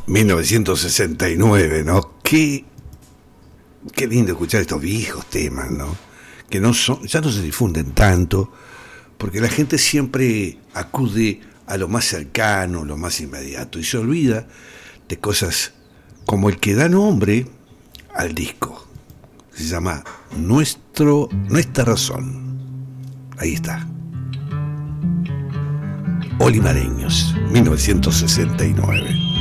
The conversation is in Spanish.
1969, ¿no? Qué lindo escuchar estos viejos temas, ¿no? Que no son, ya no se difunden tanto, porque la gente siempre acude a lo más cercano, lo más inmediato, y se olvida de cosas como el que da nombre al disco. Se llama Nuestra Razón. Ahí está. Olimareños, 1969.